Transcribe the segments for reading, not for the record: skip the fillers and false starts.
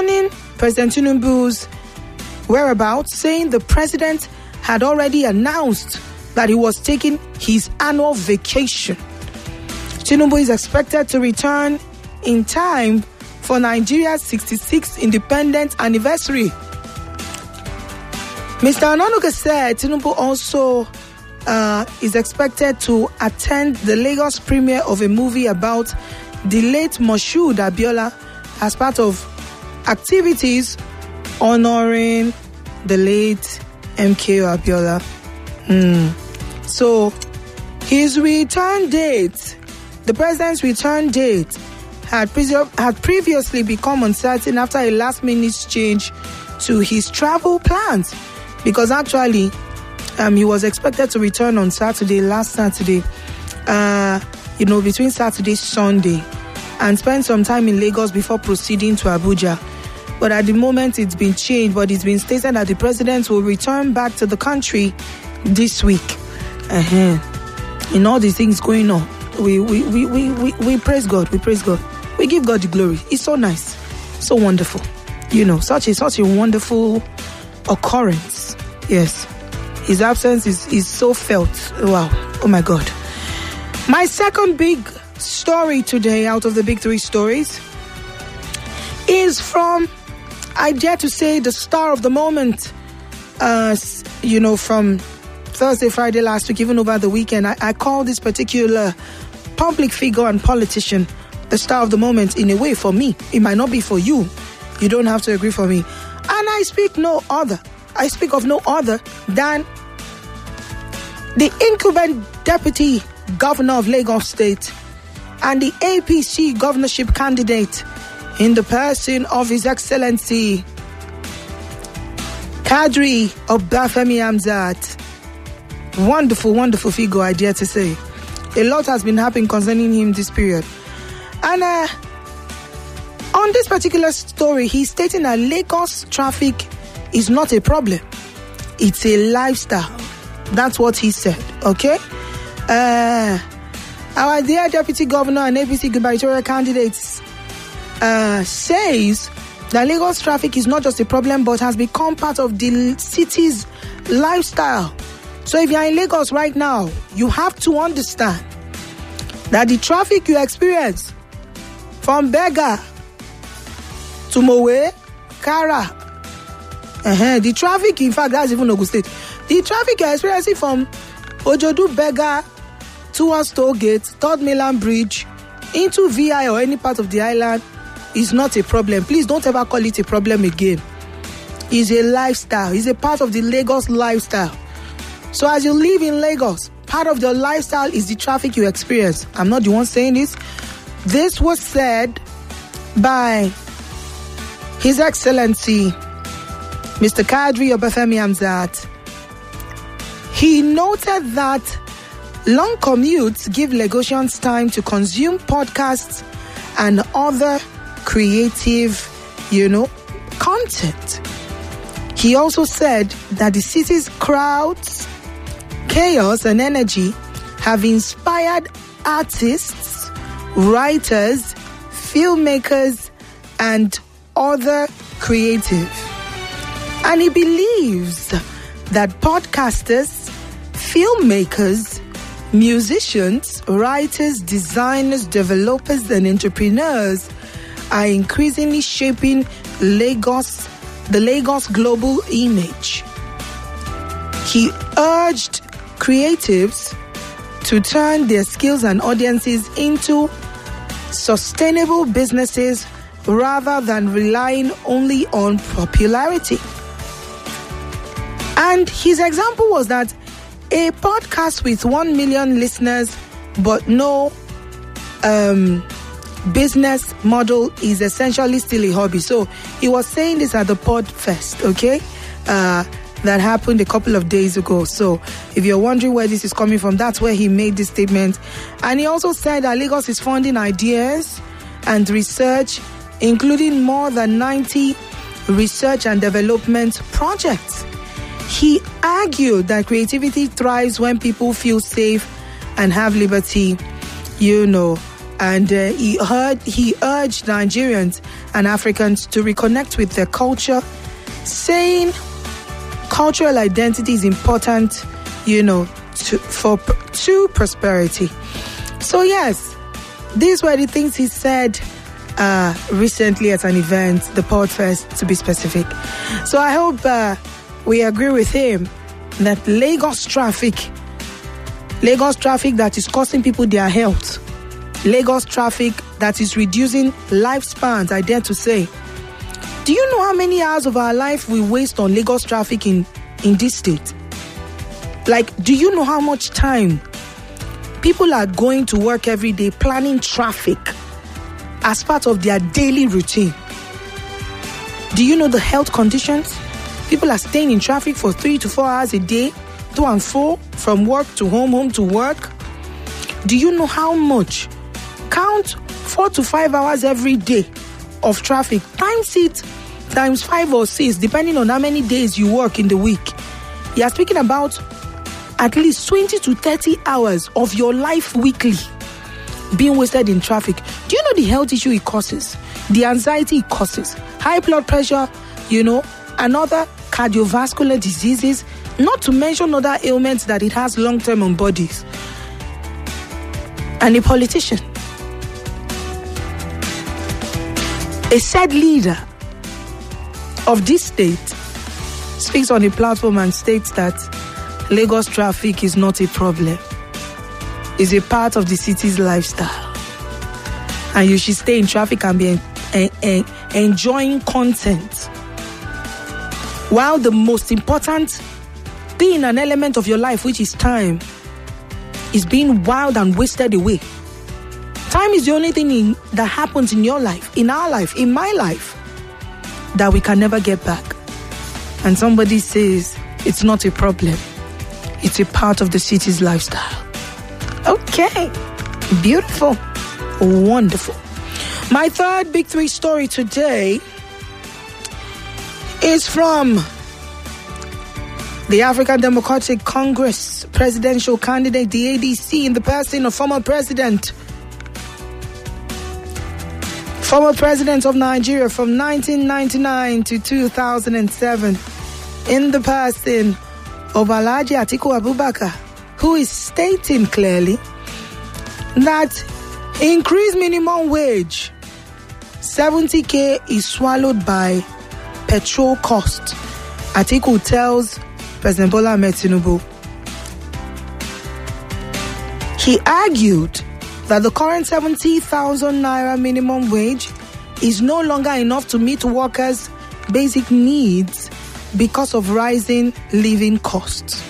questioning President Tinubu's whereabouts, saying the president had already announced that he was taking his annual vacation. Tinubu is expected to return in time for Nigeria's 66th independence anniversary. Mr. Onanuga said Tinubu also is expected to attend the Lagos premiere of a movie about the late Moshood Abiola as part of activities honoring the late MKO Abiola. So, his return date, the president's return date, had previously become uncertain after a last-minute change to his travel plans. Because actually, he was expected to return on last Saturday, between Saturday and Sunday, and spend some time in Lagos before proceeding to Abuja. But at the moment, it's been changed, but it's been stated that the president will return back to the country this week. In all these things going on, we praise God, we praise God. We give God the glory. It's so nice, so wonderful. Such a wonderful occurrence. Yes. His absence is so felt. Wow. Oh my God. My second big story today out of the big three stories is from, I dare to say, the star of the moment, from Thursday, Friday last week, even over the weekend. I call this particular public figure and politician the star of the moment in a way for me. It might not be for you. You don't have to agree for me. And I speak of no other than the incumbent deputy governor of Lagos State and the APC governorship candidate in the person of His Excellency Kadri Obafemi Hamzat. Wonderful, wonderful figure, I dare to say. A lot has been happening concerning him this period. And on this particular story, he's stating that Lagos traffic is not a problem. It's a lifestyle. That's what he said, okay? Our dear Deputy Governor and APC gubernatorial candidates says that Lagos traffic is not just a problem, but has become part of the city's lifestyle. So if you're in Lagos right now, you have to understand that the traffic you experience from Bega to Mowe, Kara, the traffic, in fact, that's even Ogun State. The traffic you're experiencing from Ojodu, Bega, towards Toll Gate, Third Mainland Bridge, into VI or any part of the island is not a problem. Please don't ever call it a problem again. It's a lifestyle. It's a part of the Lagos lifestyle. So as you live in Lagos, part of your lifestyle is the traffic you experience. I'm not the one saying this. This was said by His Excellency Mr. Kadri Obafemi Hamzat. He noted that long commutes give Lagosians time to consume podcasts and other creative, content. He also said that the city's crowds, chaos, and energy have inspired artists, writers, filmmakers, and other creative. And he believes that podcasters, filmmakers, musicians, writers, designers, developers, and entrepreneurs are increasingly shaping the Lagos global image. He urged creatives to turn their skills and audiences into sustainable businesses rather than relying only on popularity. And his example was that a podcast with 1 million listeners but no business model is essentially still a hobby. So he was saying this at the Podfest, okay? That happened a couple of days ago. So if you're wondering where this is coming from, that's where he made this statement. And he also said that Lagos is funding ideas and research, including more than 90 research and development projects. He argued that creativity thrives when people feel safe and have liberty, And he urged Nigerians and Africans to reconnect with their culture, saying cultural identity is important, to prosperity. So yes, these were the things he said recently at an event, the Podfest, to be specific. So I hope we agree with him that Lagos traffic that is costing people their health, Lagos traffic that is reducing lifespans, I dare to say. Do you know how many hours of our life we waste on Lagos traffic in this state? Like, do you know how much time people are going to work every day planning traffic as part of their daily routine? Do you know the health conditions? People are staying in traffic for 3 to 4 hours a day, to and fro, from work to home, home to work. Do you know how much? Count 4 to 5 hours every day of traffic. Times it times 5 or 6, depending on how many days you work in the week. You are speaking about at least 20 to 30 hours of your life weekly being wasted in traffic. Do you know the health issue it causes? The anxiety it causes? High blood pressure, and other cardiovascular diseases, not to mention other ailments that it has long-term on bodies. And a politician, a said leader of this state, speaks on a platform and states that Lagos traffic is not a problem. It's a part of the city's lifestyle. And you should stay in traffic and be enjoying content. While the most important thing, an element of your life, which is time, is being wild and wasted away. Time is the only thing that happens in your life, in our life, in my life, that we can never get back. And somebody says it's not a problem. It's a part of the city's lifestyle. Okay. Beautiful. Wonderful. My third Big Three story today is from the African Democratic Congress presidential candidate, the ADC, in the person of former president of Nigeria from 1999 to 2007, in the person of Alhaji Atiku Abubakar, who is stating clearly that increased minimum wage, 70k, is swallowed by petrol cost. Atiku tells President Bola Ahmed Tinubu. He argued that the current 70,000 naira minimum wage is no longer enough to meet workers' basic needs because of rising living costs.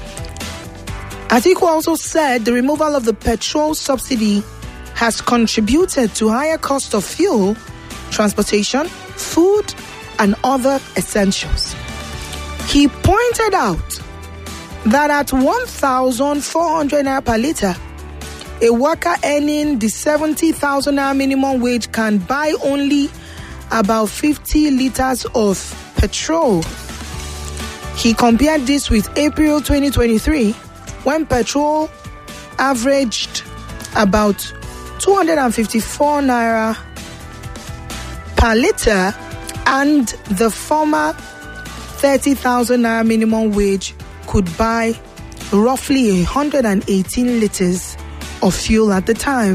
Atiku also said the removal of the petrol subsidy has contributed to higher cost of fuel, transportation, food, and other essentials. He pointed out that at 1,400 naira per litre, a worker earning the 70,000 naira minimum wage can buy only about 50 litres of petrol. He compared this with April 2023, when petrol averaged about 254 naira per litre, and the former 30,000 naira minimum wage could buy roughly 118 litres of fuel at the time.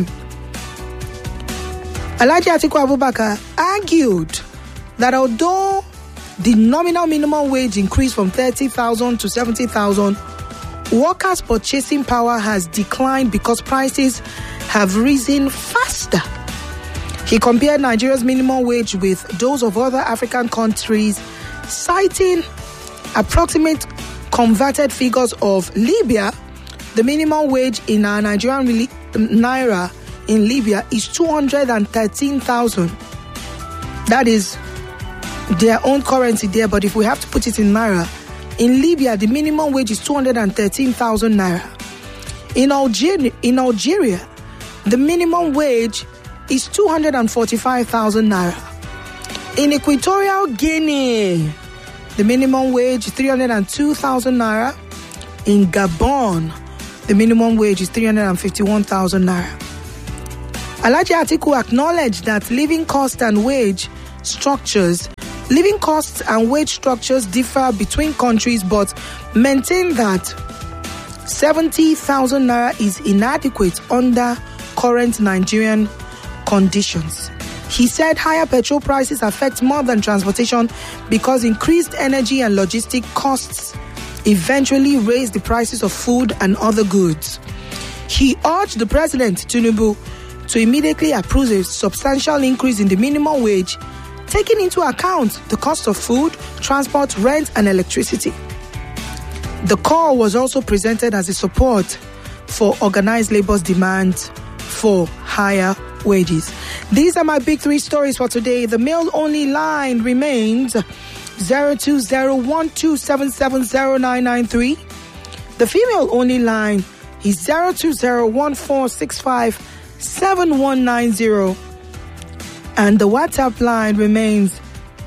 Alhaji Atiku Abubakar argued that although the nominal minimum wage increased from 30,000 to 70,000, workers' purchasing power has declined because prices have risen faster. He compared Nigeria's minimum wage with those of other African countries, citing approximate converted figures of Libya. The minimum wage in our Nigerian naira in Libya is 213,000. That is their own currency there, but if we have to put it in naira, in Libya, the minimum wage is 213,000 naira. In Algeria, the minimum wage is 245,000 naira. In Equatorial Guinea, the minimum wage is 302,000 naira. In Gabon, the minimum wage is 351,000 naira. Alhaji Atiku acknowledged that living costs and wage structures differ between countries, but maintained that 70,000 naira is inadequate under current Nigerian conditions. He said higher petrol prices affect more than transportation because increased energy and logistic costs eventually raise the prices of food and other goods. He urged the President, Tinubu, to immediately approve a substantial increase in the minimum wage, taking into account the cost of food, transport, rent, and electricity. The call was also presented as a support for organized labor's demands for higher wages. These are my big three stories for today. The mail-only line remains 020-1277-0993. The female-only line is 020-1465-7190. And the WhatsApp line remains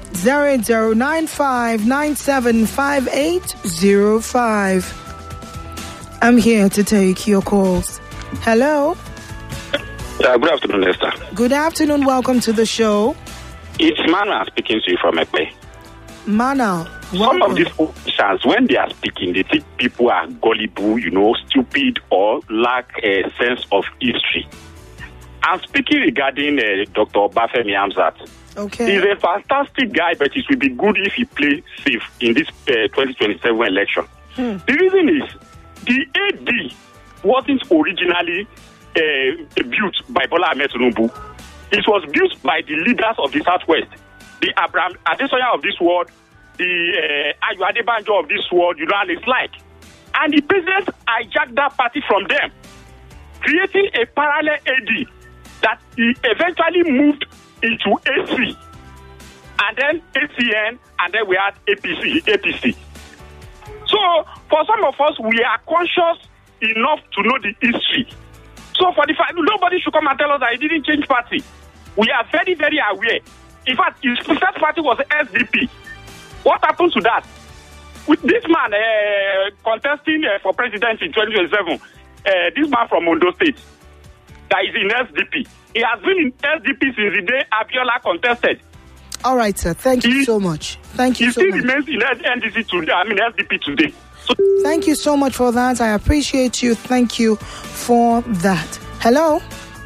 08095975805. I'm here to take your calls. Hello? Good afternoon, Esther. Good afternoon. Welcome to the show. It's Mana speaking to you from Ekpe. Mana, some of these politicians, when they are speaking, they think people are gullible, stupid, or lack a sense of history. I'm speaking regarding Dr. Obafemi Hamzat. Okay. He's a fantastic guy, but it will be good if he plays safe in this 2027 election. The reason is the AD wasn't originally built by Bola Ahmed Tinubu. It was built by the leaders of the Southwest, the Abraham Adesoya of this world, the Ayo Adebanjo of this world, and it's like. And the president hijacked that party from them, creating a parallel AD that he eventually moved into AC, and then ACN, and then we had APC. So, for some of us, we are conscious enough to know the history. So, for the fact, nobody should come and tell us that he didn't change party. We are very, very aware. In fact, his first party was SDP. What happens to that? With this man contesting for president in 2027, this man from Ondo State, that is in SDP. He has been in SDP since the day Abiola contested. All right, sir. Thank you so much. Thank you so much. He still remains in SDP today. So thank you so much for that. I appreciate you. Thank you for that. Hello?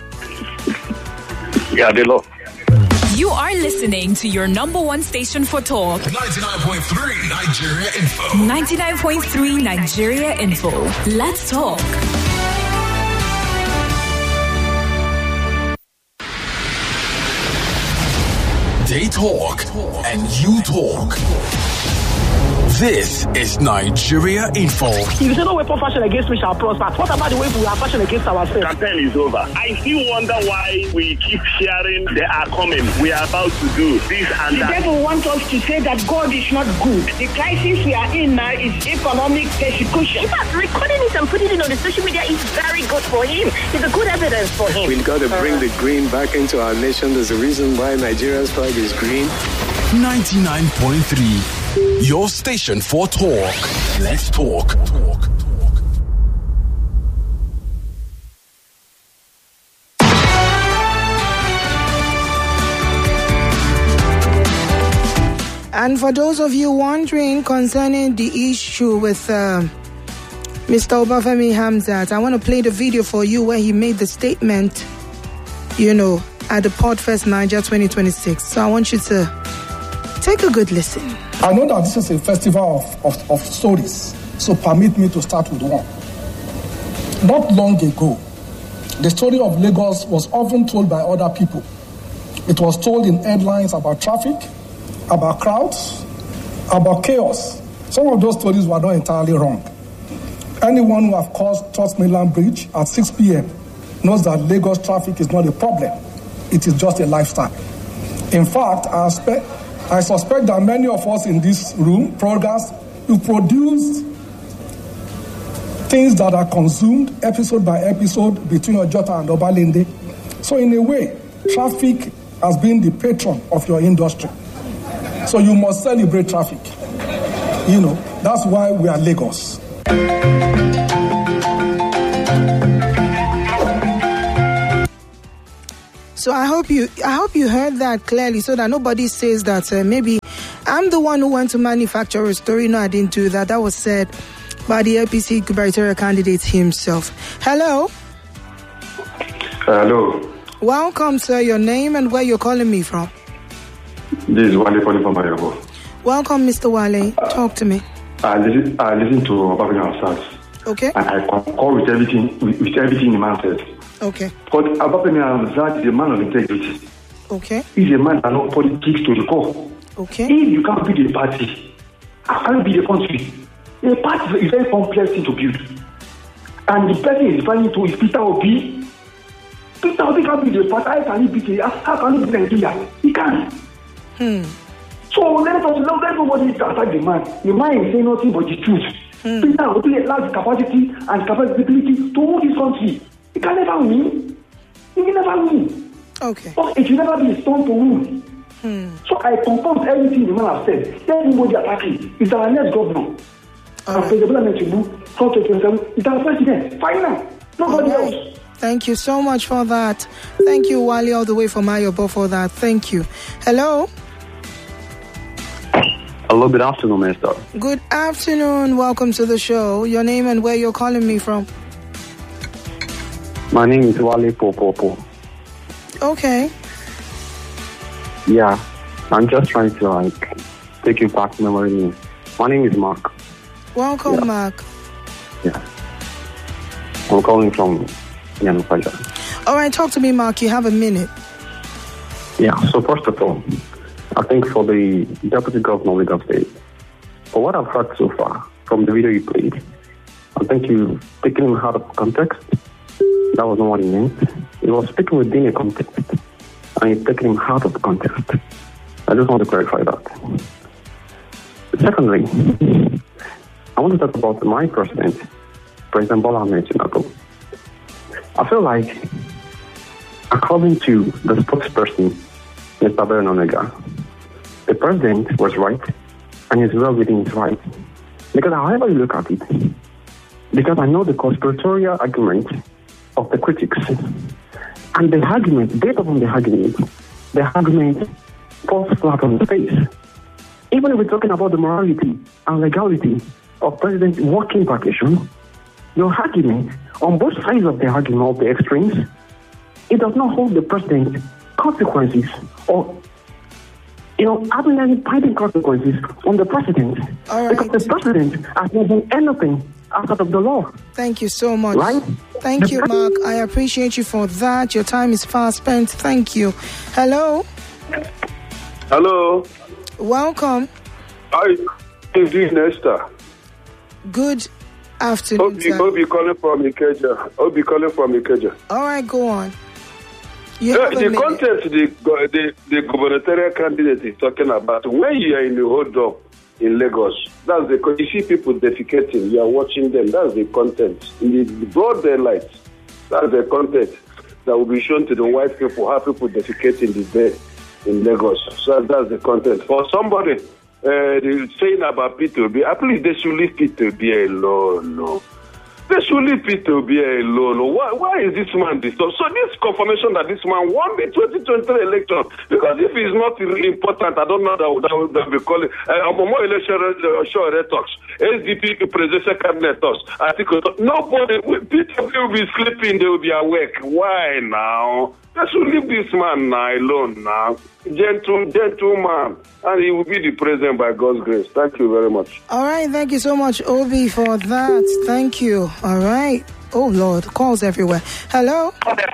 Yeah, hello. You are listening to your number one station for talk. 99.3 Nigeria Info. 99.3 Nigeria Info. Let's talk. They talk and you talk. This is Nigeria Info. If you say no weapon fashion against me shall prosper, what about the way we are fashion against ourselves? Campaign is over. I still wonder why we keep hearing they are coming. We are about to do this and that. The devil wants us to say that God is not good. The crisis we are in now is economic persecution. In fact, recording it and putting it on the social media is very good for him. It's a good evidence for him. We've got to bring the green back into our nation. There's a reason why Nigeria's flag is green. 99.3. Your station for talk. Let's talk. And for those of you wondering concerning the issue with Mr. Obafemi Hamzat, I want to play the video for you where he made the statement, at the Podfest Niger 2026. So I want you to take a good listen. I know that this is a festival of stories, so permit me to start with one. Not long ago, the story of Lagos was often told by other people. It was told in headlines about traffic, about crowds, about chaos. Some of those stories were not entirely wrong. Anyone who has crossed Third Mainland Bridge at 6 p.m. knows that Lagos traffic is not a problem. It is just a lifestyle. In fact, I suspect that many of us in this room, programs, who produce things that are consumed episode by episode between Ojota and Obalende. So in a way, traffic has been the patron of your industry. So you must celebrate traffic. That's why we are Lagos. So I hope you heard that clearly, so that nobody says that maybe I'm the one who went to manufacture a story. No, I didn't do that. That was said by the APC gubernatorial candidate himself. Hello. Hello. Welcome, sir. Your name and where you're calling me from? This is Wale calling from Ayabo. Welcome, Mr. Wale. Talk to me. I listen to Babylon Stars. Okay. And I concur with everything the man says. Okay. But Babylon Stars is a man of integrity. Okay. He's a man that knows politics to the core. Okay. If you can't build a party, how can you build a country? A party is a very complex thing to build. And the person is referring to is Peter Obi. Peter Obi can't build a party. How can he build Nigeria? He can't. So let nobody attack the man. The man is saying nothing but the truth. Peter Obi has the capacity and capability to rule this country. He can never win. He will never win. Okay. But it will never be a stone to rule. So I confirm everything the man has said. Everybody attacking is our next governor. And President Tinubu, 2027 is our president. Final. Nobody else. Thank you so much for that. Thank you, Wale, all the way from Ayobo for that. Thank you. Hello. Hello, good afternoon, Minister. Good afternoon. Welcome to the show. Your name and where you're calling me from? My name is Wale Popopo. Okay. Yeah, I'm just trying to take you back memory lane. My name is Mark. Welcome, Mark. Yeah. I'm calling from Yanapaja. All right, talk to me, Mark. You have a minute. Yeah, so first of all, I think for the Deputy Governor of Lagos State, for what I've heard so far from the video you played, I think you've taken him out of context. That was not what he meant. He was speaking within a context, and you've taken him out of the context. I just want to clarify that. Secondly, I want to talk about my president, President Bola Ahmed Tinubu. I feel like, according to the spokesperson, Mr. Baron Onega, the president was right and is well within his right. Because however you look at it, because I know the conspiratorial argument of the critics, and the argument, based upon the argument falls flat on the face. Even if we're talking about the morality and legality of President's working vacation, your argument on both sides of the argument of the extremes, it does not hold the president consequences or having any binding consequences on the president. All right. Because the president has not done anything outside of the law. Thank you so much. Right? Thank you, Mark. I appreciate you for that. Your time is fast spent. Thank you. Hello. Hello. Welcome. Hi, this is Nesta. Good afternoon, sir. Obi calling from Ikeja. All right, go on. The content the gubernatorial candidate is talking about, when you are in the hold up in Lagos, that's the you see people defecating, you are watching them, that's the content. In the broad daylight, that's the content that will be shown to the white people, how people defecate in the day in Lagos. So that's the content. For somebody saying about P2B, at least they should leave P2B alone. No. They should leave P2B alone. Why is this man this? So this confirmation that this man won the 2023 election, because if it's not really important, I don't know that we call it. More election talks. SDP presidential cabinet talks. I think nobody, people will be sleeping, they will be awake. Why now? They should leave this man alone now. Gentleman. And he will be the president by God's grace. Thank you very much. All right. Thank you so much, Obi, for that. Thank you. All right. Oh, Lord. Calls everywhere. Hello.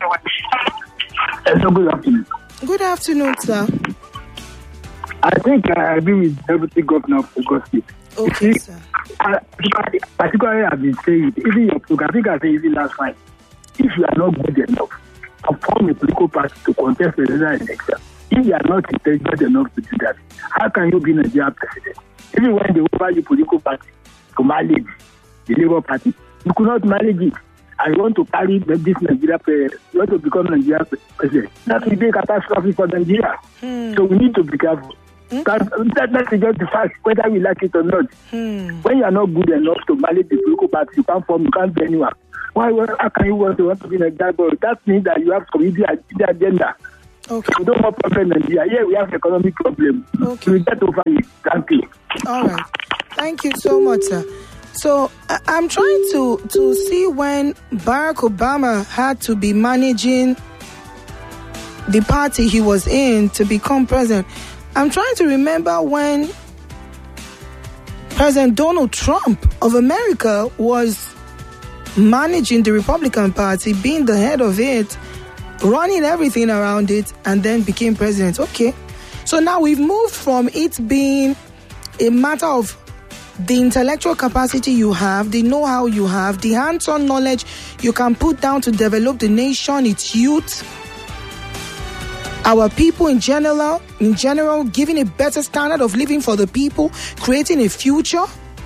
So good afternoon. Good afternoon, sir. I think I agree with Deputy Governor of Lagos State. Okay, sir. Particularly, I've been saying, even your program, I think I said even last night, if you are not good enough to form a political party to contest the presidential election, if you are not intelligent enough to do that, how can you be Nigerian president? Even when they offer you political party to manage the Labour Party, you could not manage it. And you want to carry this Nigeria president, you want to become Nigeria president. That will be a catastrophe for Nigeria. So we need to be careful. That's just the fact, whether we like it or not. When you are not good enough to manage the political party, you can't form, you can't be anyone. How can you want to be Nigeria? That means that you have community agenda. Okay. We don't want problem in Nigeria. Here we have economic problem. Okay. We get over it. Thank you. All right. Thank you so much, sir. So I'm trying to see when Barack Obama had to be managing the party he was in to become president. I'm trying to remember when President Donald Trump of America was managing the Republican Party, being the head of it, running everything around it, and then became president. Okay. So now we've moved from it being a matter of the intellectual capacity you have, the know-how you have, the hands-on knowledge you can put down to develop the nation, its youth, our people in general, giving a better standard of living for the people, creating a future.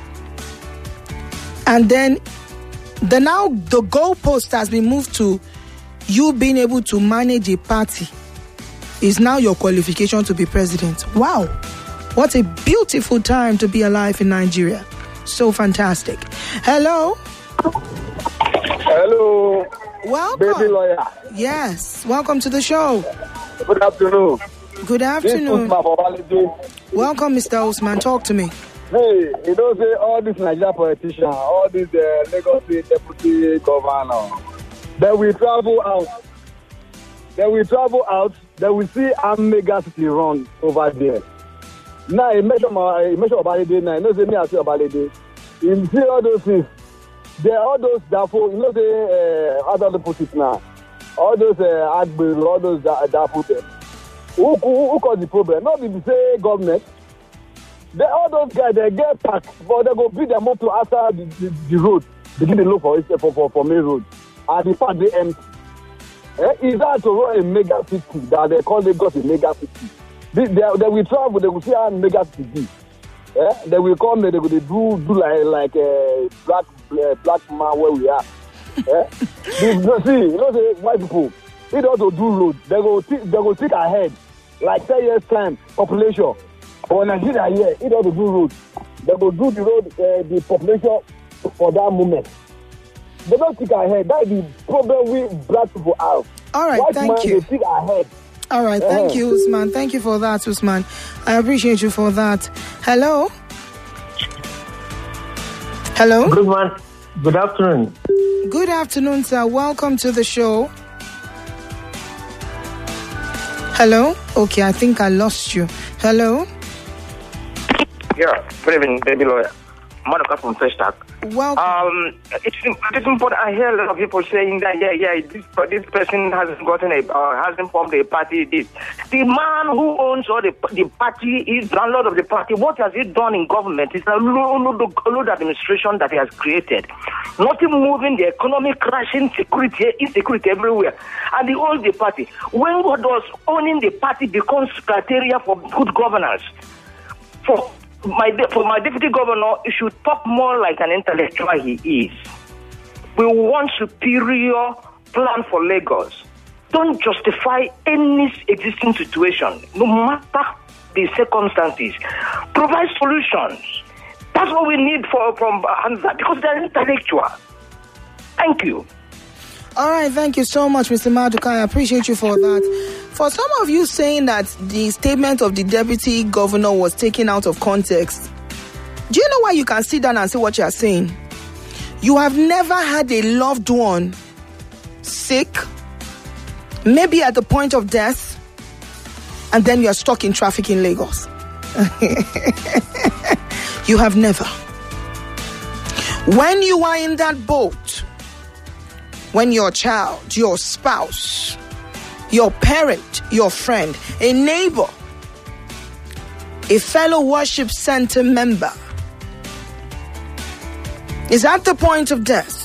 And then the goalpost has been moved to you being able to manage a party is now your qualification to be president. Wow. What a beautiful time to be alive in Nigeria. So fantastic. Hello. Hello. Welcome. Baby lawyer. Yes. Welcome to the show. Good afternoon. Good afternoon. Welcome, Mr. Osman. Talk to me. Hey, you don't say all these Nigerian politicians, all these Lagos State deputy governor, they will travel out. They will see a mega city run over there. Now, you mention Obalede now. You know, say me, I say Obalede. You see all those things. There are all those Dafo, you know, say, how do they put it now? All those Agbe, all those Dafo there. Who caused the problem? Not the same government. All those guys, they get packed, but they go beat them up to after the road. Begin to look for main road. And the fact they empty. Is that to run a mega city that they call Lagos a mega city? They will travel, they will see how mega city be. They will come, they will do like a black man where we are. You know, the white people, they don't do road. They go think ahead, like 10 years time population. For Nigeria here, it don't do road. They go do the road, the population for that moment. They don't think ahead. That's the problem we black people have. All right, thank you. They think ahead. All right, thank you, Usman. Thank you for that, Usman. I appreciate you for that. Hello? Hello? Good afternoon. Good afternoon, sir. Welcome to the show. Hello? Okay, I think I lost you. Hello? Yeah, good evening, baby lawyer. Monica from Fresh Talk. Welcome. It's important. I hear a lot of people saying that this person hasn't formed a party. The man who owns all the party is landlord of the party. What has he done in government? It's a load administration that he has created. Nothing moving, the economy crashing, insecurity everywhere, and he owns the party. When does owning the party becomes criteria for good governance? For my deputy governor, he should talk more like an intellectual he is. We want superior plan for Lagos. Don't justify any existing situation, no matter the circumstances. Provide solutions. That's what we need from Hamza, because they're intellectual. Thank you. All right, thank you so much, Mr. Maduka. I appreciate you for that. For some of you saying that the statement of the deputy governor was taken out of context, do you know why you can sit down and say what you are saying? You have never had a loved one sick, maybe at the point of death, and then you are stuck in traffic in Lagos. You have never. When you are in that boat, when your child, your spouse, your parent, your friend, a neighbor, a fellow worship center member is at the point of death,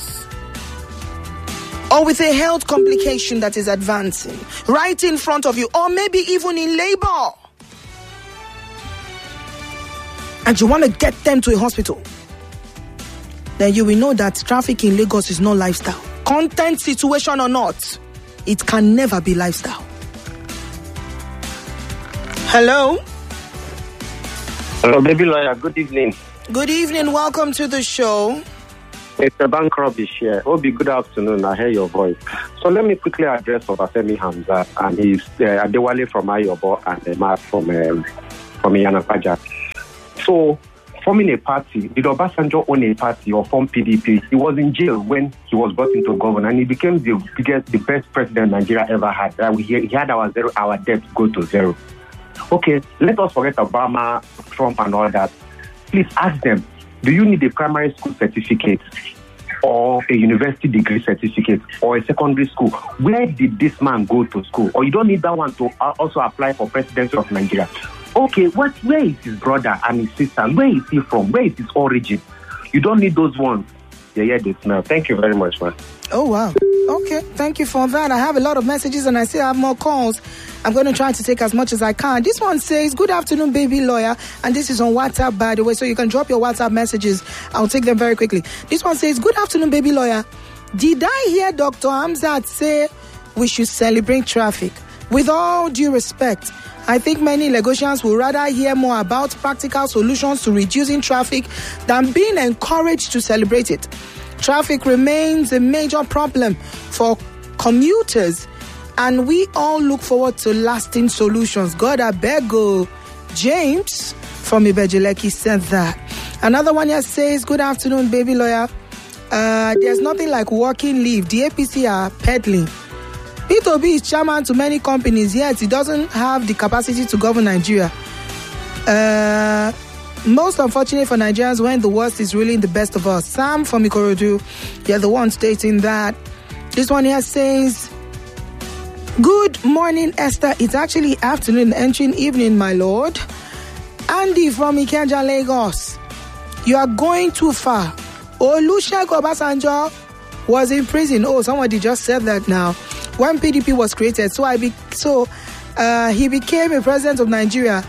or with a health complication that is advancing right in front of you, or maybe even in labor, and you want to get them to a hospital, then you will know that traffic in Lagos is not lifestyle. Content situation or not, it can never be lifestyle. Hello? Hello, baby lawyer. Good evening. Good evening. Welcome to the show. It's a bank rubbish here. Obi, good afternoon. I hear your voice. So let me quickly address Obafemi Hamzat and his Adewale from Ayobo and the Mark from Yanapaja. So, forming a party, did Obasanjo own a party or form PDP? He was in jail when he was brought into government, and he became the best president Nigeria ever had. He had our debt go to zero. Okay, let us forget Obama, Trump, and all that. Please ask them, do you need a primary school certificate or a university degree certificate or a secondary school? Where did this man go to school? Or you don't need that one to also apply for presidency of Nigeria. Okay, where is his brother and his sister? Where is he from? Where is his origin? You don't need those ones. They smell. Thank you very much, man. Oh, wow. Okay, thank you for that. I have a lot of messages and I still have more calls. I'm going to try to take as much as I can. This one says, good afternoon, baby lawyer. And this is on WhatsApp, by the way, so you can drop your WhatsApp messages. I'll take them very quickly. This one says, good afternoon, baby lawyer. Did I hear Dr. Hamzat say we should celebrate traffic? With all due respect, I think many Lagosians would rather hear more about practical solutions to reducing traffic than being encouraged to celebrate it. Traffic remains a major problem for commuters, and we all look forward to lasting solutions. God, I beg you. James from Ibejileki said that. Another one here says, good afternoon, baby lawyer. There's nothing like working leave. The APC are peddling. P2B is chairman to many companies, yet he doesn't have the capacity to govern Nigeria. Most unfortunate for Nigerians when the worst is really the best of us. Sam from Ikorodu, you're the one stating that. This one here says, good morning, Esther. It's actually afternoon, entering evening, my lord. Andy from Ikeja, Lagos. You are going too far. Olusegun Obasanjo was in prison. Oh, somebody just said that now. When PDP was created, so he became a president of Nigeria.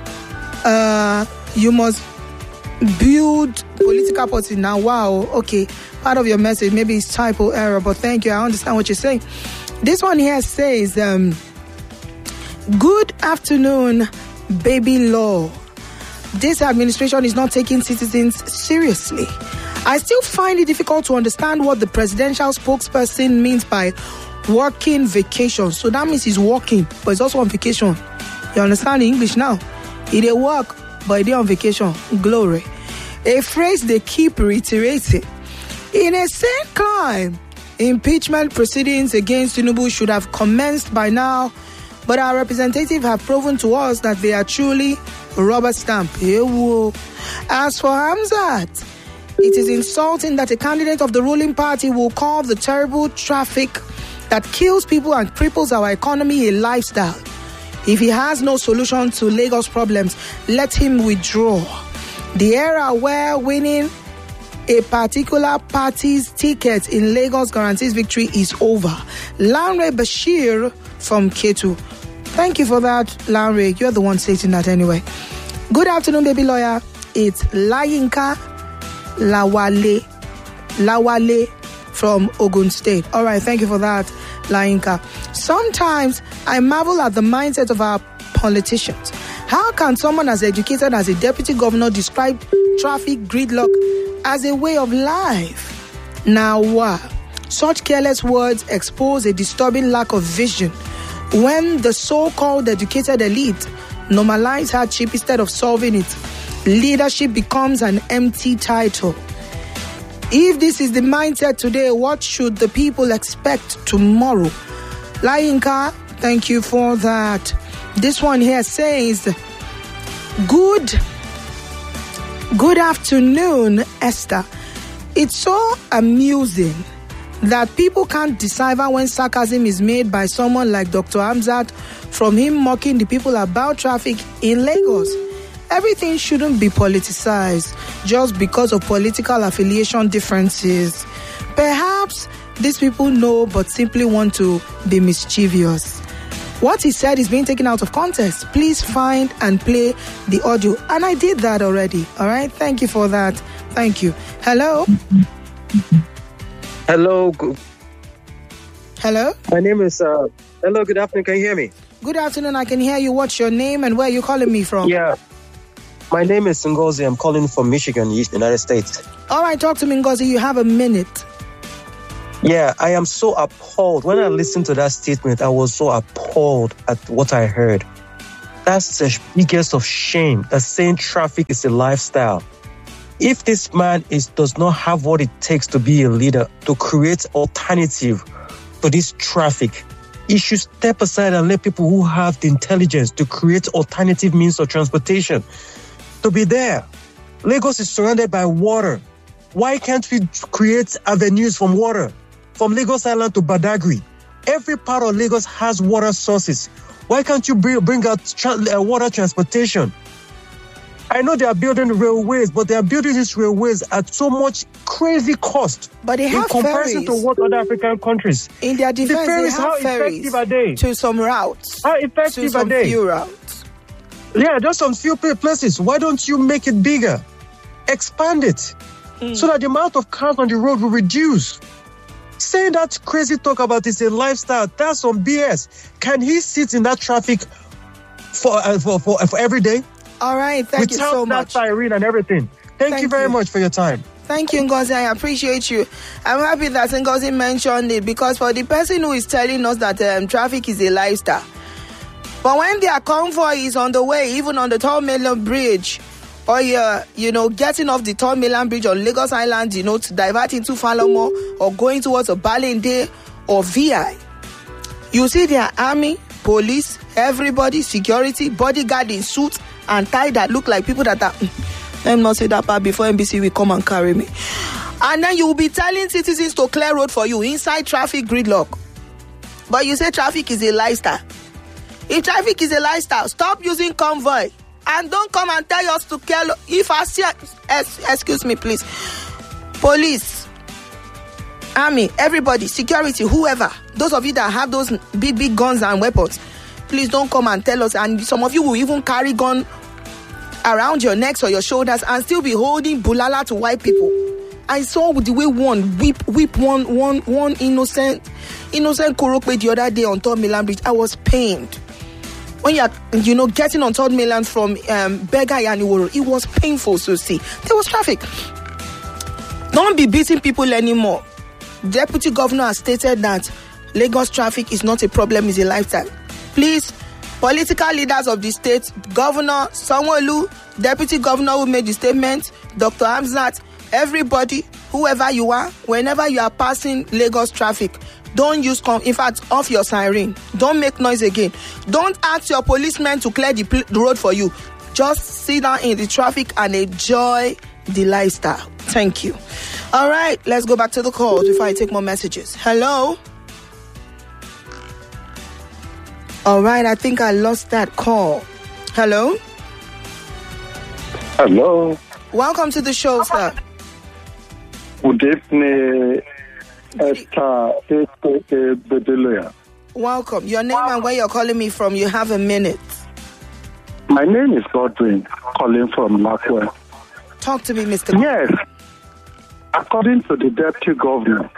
You must build political party now. Wow, okay. Part of your message, maybe it's typo error, but thank you. I understand what you're saying. This one here says, good afternoon, baby law. This administration is not taking citizens seriously. I still find it difficult to understand what the presidential spokesperson means by working vacation. So that means he's working, but he's also on vacation. You understand the English now? He did work, but he did on vacation. Glory. A phrase they keep reiterating. In a same crime, impeachment proceedings against Tinubu should have commenced by now, but our representatives have proven to us that they are truly rubber stamp. As for Hamzat, it is insulting that a candidate of the ruling party will call the terrible traffic that kills people and cripples our economy a lifestyle. If he has no solution to Lagos problems, let him withdraw. The era where winning a particular party's ticket in Lagos guarantees victory is over. Lanre Bashir from Ketu. Thank you for that, Lanre. You're the one stating that anyway. Good afternoon, baby lawyer. It's Layinka Lawale from Ogun State. All right, thank you for that, Layinka. Sometimes I marvel at the mindset of our politicians. How can someone as educated as a deputy governor describe traffic gridlock as a way of life? Now, such careless words expose a disturbing lack of vision when the so-called educated elite normalize hardship instead of solving it. Leadership becomes an empty title. If this is the mindset today, what should the people expect tomorrow? Layinka, thank you for that. This one here says, Good afternoon, Esther. It's so amusing that people can't decipher when sarcasm is made by someone like Dr. Hamzat from him mocking the people about traffic in Lagos. Everything shouldn't be politicized just because of political affiliation differences. Perhaps these people know but simply want to be mischievous. What he said is being taken out of context. Please find and play the audio. And I did that already. All right. Thank you for that. Thank you. Hello. Hello. Hello. My name is, hello, good afternoon. Can you hear me? Good afternoon. I can hear you. What's your name and where are you calling me from? Yeah. My name is Ngozi. I'm calling from Michigan, United States. All right, talk to me, Ngozi. You have a minute. Yeah, I am so appalled. When I listened to that statement, I was so appalled at what I heard. That's the biggest of shame, that saying traffic is a lifestyle. If this man does not have what it takes to be a leader, to create alternative to this traffic, he should step aside and let people who have the intelligence to create alternative means of transportation to be there. Lagos is surrounded by water. Why can't we create avenues from water? From Lagos Island to Badagry. Every part of Lagos has water sources. Why can't you bring out water transportation? I know they are building railways, but they are building these railways at so much crazy cost. But they have in comparison ferries. to what other African countries. In their defense, ferries, they have how ferries effective are they? To some routes. How effective to some are they? Few routes. Yeah, just some few places. Why don't you make it bigger? Expand it so that the amount of cars on the road will reduce. Saying that crazy talk about it's a lifestyle, that's some BS. Can he sit in that traffic for every day? All right, thank you so much. Without that siren and everything. Thank you very much for your time. Thank you, Ngozi. I appreciate you. I'm happy that Ngozi mentioned it, because for the person who is telling us that traffic is a lifestyle, but when their convoy is on the way, even on the Third Mainland Bridge, or you're, getting off the Third Mainland Bridge on Lagos Island, to divert into Falomo or going towards a Balinde or VI, you see their army, police, everybody, security, bodyguard in suits and tie that look like people that are... Let me not say that part before NBC will come and carry me. And then you will be telling citizens to clear road for you inside traffic gridlock. But you say traffic is a lifestyle. If traffic is a lifestyle, stop using convoy. And don't come and tell us to clear... If I see... Excuse me, please. Police, army, everybody, security, whoever. Those of you that have those big guns and weapons, please don't come and tell us. And some of you will even carry gun around your necks or your shoulders and still be holding bulala to white people. I saw the way one whip one innocent Kurokwe the other day on Third Mainland Bridge. I was pained. When you're getting on Third Mainland from Begay and Iworo, it was painful to see. There was traffic. Don't be beating people anymore. Deputy Governor has stated that Lagos traffic is not a problem, it's a lifestyle. Please, political leaders of the state, Governor Sanwo-Olu, Deputy Governor who made the statement, Dr. Hamzat, everybody, whoever you are, whenever you are passing Lagos traffic, don't use, in fact, off your siren. Don't make noise again. Don't ask your policemen to clear the road for you. Just sit down in the traffic and enjoy the lifestyle. Thank you. All right, let's go back to the calls before I take more messages. Hello? All right, I think I lost that call. Hello? Hello. Welcome to the show, sir. Good evening, Esther Bedelia. Welcome. Your name and where you're calling me from. You have a minute. My name is Godwin, calling from Makwe. Talk to me, Mr. Godwin. Yes. According to the Deputy Governor,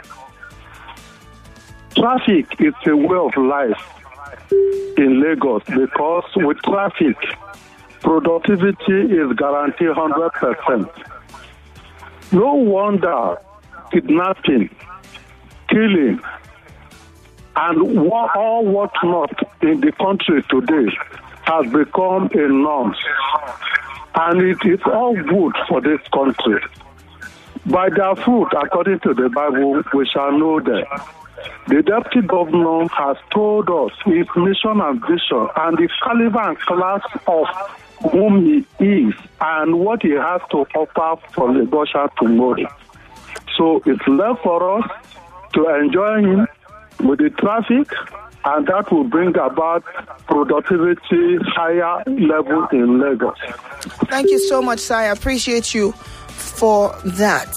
traffic is a way of life in Lagos, because with traffic, productivity is guaranteed 100%. No wonder kidnapping, killing, and all whatnot in the country today has become a norm. And it is all good for this country. By their fruit, according to the Bible, we shall know them. The Deputy Governor has told us his mission and vision and the caliber and class of whom he is and what he has to offer for Lagos tomorrow. So it's left for us to enjoy him with the traffic, and that will bring about productivity higher level in Lagos. Thank you so much, sir. I appreciate you for that.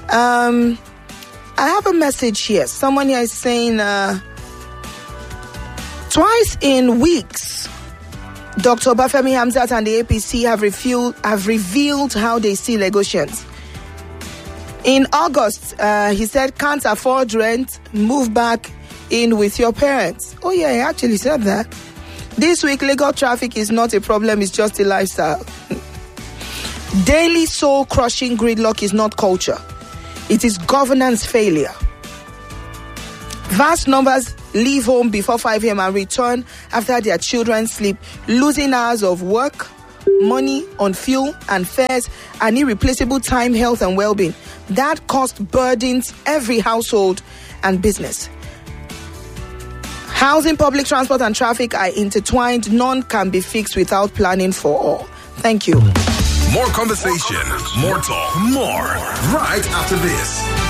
I have a message here. Someone here is saying twice in weeks, Dr. Obafemi Hamzat and the APC have revealed how they see Lagosians. In August, he said, can't afford rent, move back in with your parents. Oh yeah, he actually said that. This week, Lagos traffic is not a problem, it's just a lifestyle. Daily soul-crushing gridlock is not culture. It is governance failure. Vast numbers leave home before 5 a.m. and return after their children sleep, losing hours of work, money on fuel and fares, and irreplaceable time, health, and well-being. That cost burdens every household and business. Housing, public transport, and traffic are intertwined. None can be fixed without planning for all. Thank you. More conversation, more talk, more right after this.